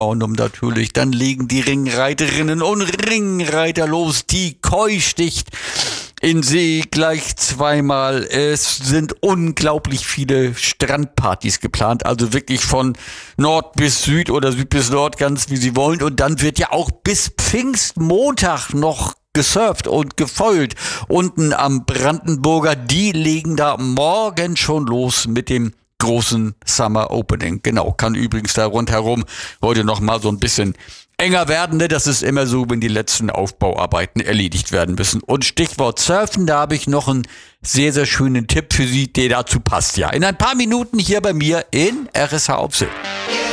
Und natürlich, dann legen die Ringreiterinnen und Ringreiter los, die Keusticht in See gleich zweimal. Es sind unglaublich viele Strandpartys geplant, also wirklich von Nord bis Süd oder Süd bis Nord, ganz wie sie wollen. Und dann wird ja auch bis Pfingstmontag noch gesurft und gefeult. Unten am Brandenburger, die legen da morgen schon los mit dem großen Summer Opening. Genau, kann übrigens da rundherum heute noch mal so ein bisschen enger werden, ne? Das ist immer so, wenn die letzten Aufbauarbeiten erledigt werden müssen. Und Stichwort Surfen, da habe ich noch einen sehr, sehr schönen Tipp für Sie, der dazu passt. Ja, in ein paar Minuten hier bei mir in RSH auf Sylt.